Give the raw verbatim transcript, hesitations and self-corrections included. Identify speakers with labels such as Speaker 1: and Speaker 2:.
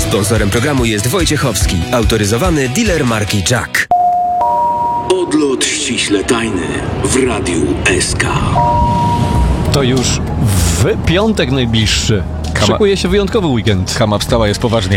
Speaker 1: Sponsorem programu jest Wojciechowski, autoryzowany dealer marki Jack.
Speaker 2: Odlot ściśle tajny w Radiu S K.
Speaker 3: To już w piątek najbliższy.
Speaker 4: Kama-
Speaker 3: Szykuje się wyjątkowy weekend.
Speaker 4: Kama wstała, jest poważnie.